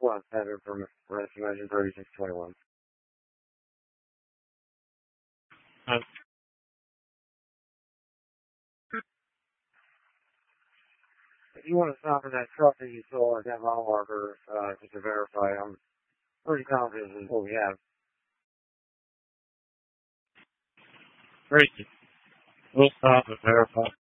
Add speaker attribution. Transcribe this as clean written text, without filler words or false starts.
Speaker 1: Well, Heather from Rescue 3621. If you want to stop in that truck that you saw at that mile marker, just to verify, I'm pretty confident in what we have.
Speaker 2: Great. We'll stop and verify.